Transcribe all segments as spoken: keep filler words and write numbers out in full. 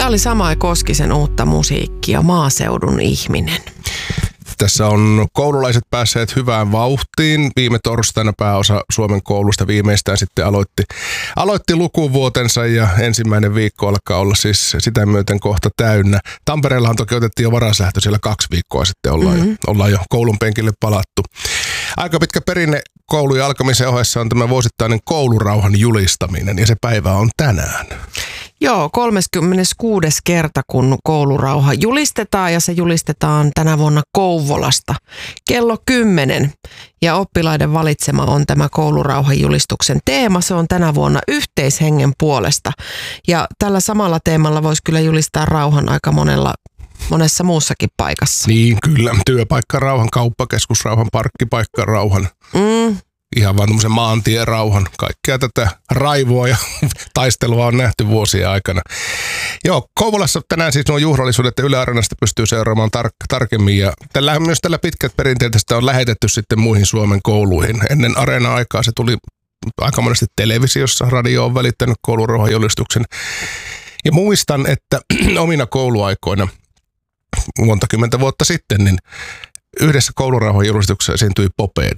Tämä oli Samai Koskisen uutta musiikkia, Maaseudun ihminen. Tässä on koululaiset päässeet hyvään vauhtiin. Viime torstaina pääosa Suomen koulusta viimeistään sitten aloitti, aloitti lukuvuotensa ja ensimmäinen viikko alkaa olla siis sitä myöten kohta täynnä. Tampereellahan toki otettiin jo varaslähtö, siellä kaksi viikkoa sitten ollaan, mm-hmm. jo, ollaan jo koulun penkille palattu. Aika pitkä perinne koulujen alkamisen ohessa on tämä vuosittainen koulurauhan julistaminen ja se päivä on tänään. Joo, kolmaskymmeneskuudes kerta, kun koulurauha julistetaan ja se julistetaan tänä vuonna Kouvolasta kello kymmenen. Ja oppilaiden valitsema on tämä koulurauhan julistuksen teema. Se on tänä vuonna yhteishengen puolesta. Ja tällä samalla teemalla voisi kyllä julistaa rauhan aika monella monessa muussakin paikassa. Niin, kyllä. Työpaikkarauhan, kauppakeskusrauhan, parkkipaikkarauhan. Mm. Ihan vaan tämmöisen maantien rauhan. Kaikkea tätä raivoa ja taistelua on nähty vuosien aikana. Joo, Kouvolassa tänään siis nuo juhlallisuudet ja Yle Areenasta pystyy seuraamaan tar- tarkemmin. Ja tällä, myös tällä pitkät perinteet sitä on lähetetty sitten muihin Suomen kouluihin. Ennen Areena-aikaa se tuli aika monesti televisiossa. Radio on välittänyt koulurauhan julistuksen. Ja muistan, että omina kouluaikoina monta kymmentä vuotta sitten, niin yhdessä koulurauhan julistuksessa esiintyi Popeda.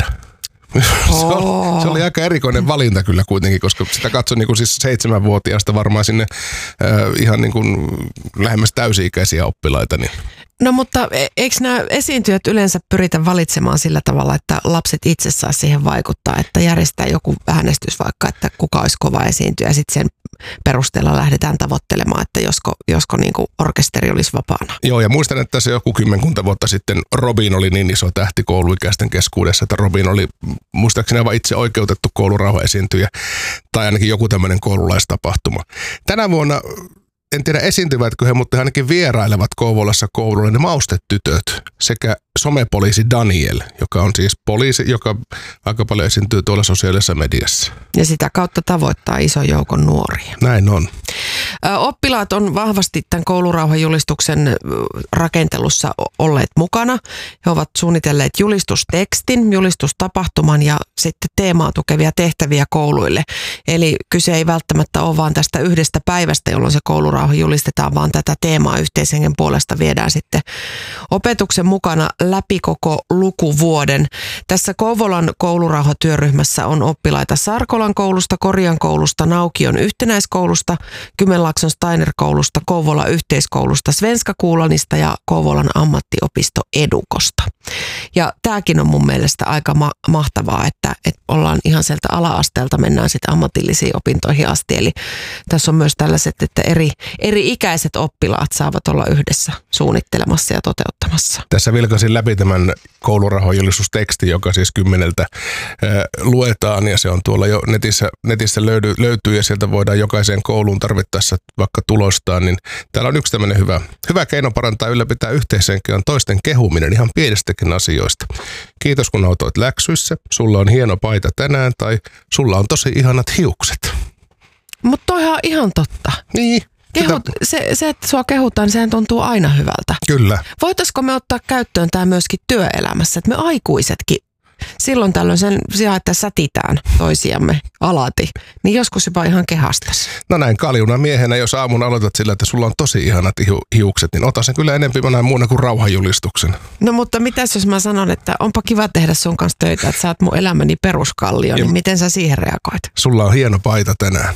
Se oli, se oli aika erikoinen valinta kyllä kuitenkin, koska sitä katsoi niin kuin siis seitsemänvuotiaasta varmaan sinne äh, ihan niin kuin lähemmäs täysi-ikäisiä oppilaita. Niin. No mutta eikö nämä esiintyjät yleensä pyritä valitsemaan sillä tavalla, että lapset itse saa siihen vaikuttaa, että järjestää joku äänestys vaikka, että kuka olisi kova esiintyjä ja sitten sen perusteella lähdetään tavoittelemaan, että josko, josko niin kuin orkesteri olisi vapaana. Joo, ja muistan, että se joku kymmenkunta vuotta sitten Robin oli niin iso tähti kouluikäisten keskuudessa, että Robin oli muistaakseni aivan itse oikeutettu koulurauha esiintyjä tai ainakin joku tämmöinen koululaistapahtuma. Tänä vuonna en tiedä esiintyvätkö he, mutta he ainakin vierailevat Kouvolassa koululle ne maustetytöt sekä somepoliisi Daniel, joka on siis poliisi, joka aika paljon esiintyy tuolla sosiaalisessa mediassa. Ja sitä kautta tavoittaa ison joukon nuoria. Näin on. Oppilaat on vahvasti tämän koulurauhan julistuksen rakentelussa olleet mukana. He ovat suunnitelleet julistustekstin, julistustapahtuman ja sitten teemaa tukevia tehtäviä kouluille. Eli kyse ei välttämättä ole vaan tästä yhdestä päivästä, jolloin se koulurauha julistetaan, vaan tätä teemaa yhteishengen puolesta viedään sitten opetuksen mukana läpi koko lukuvuoden. Tässä Kouvolan koulurauhatyöryhmässä on oppilaita Sarkolan koulusta, Korian koulusta, Naukion yhtenäiskoulusta, Kymenlaakson Steiner-koulusta, Kouvolan yhteiskoulusta, Svenska Kuulanista ja Kouvolan ammattiopisto Edukosta. Ja tämäkin on mun mielestä aika ma- mahtavaa, että, että ollaan ihan sieltä ala-asteelta, mennään sitten ammatillisiin opintoihin asti. Eli tässä on myös tällaiset, että eri, eri ikäiset oppilaat saavat olla yhdessä suunnittelemassa ja toteuttamassa. Tässä vilkaisin läpi tämän koulurauhanjulistustekstin, joka siis kymmeneltä äh, luetaan ja se on tuolla jo netissä, netissä löydy, löytyy ja sieltä voidaan jokaiseen kouluun tarvittaessa vaikka tulostaa, niin täällä on yksi tämmöinen hyvä, hyvä keino parantaa ylläpitää yhteishenkeä on toisten kehuminen ihan pienestäkin asioista. Kiitos kun autoit läksyissä, sulla on hieno paita tänään tai sulla on tosi ihanat hiukset. Mutta toihan on ihan totta. Niin. Kehut, se, se, että sua kehutaan, sehän tuntuu aina hyvältä. Kyllä. Voitaisiko me ottaa käyttöön tämä myöskin työelämässä, että me aikuisetkin silloin tällöin sen sijaan, että sätitään toisiamme alati, niin joskus jopa ihan kehastas. No näin kaljuna miehenä, jos aamun aloitat sillä, että sulla on tosi ihanat hiukset, niin ota sen kyllä enempi näin muuna kuin rauhanjulistuksen. No mutta mitäs jos mä sanon, että onpa kiva tehdä sun kanssa töitä, että sä oot mun elämäni peruskallio, niin ja miten sä siihen reagoit? Sulla on hieno paita tänään.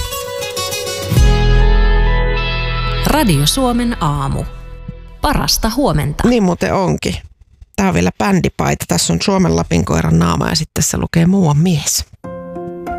Radio Suomen aamu. Parasta huomenta. Niin muuten onkin. Tää on vielä bändipaita. Tässä on Suomen Lapin koiran naama ja sitten tässä lukee muuan mies.